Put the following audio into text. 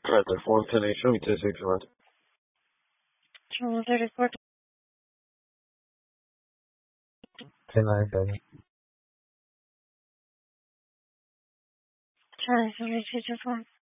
Right there, Form 10A. Show me 10-6 one. Channel 34. 10-9-7. Channel 32 1.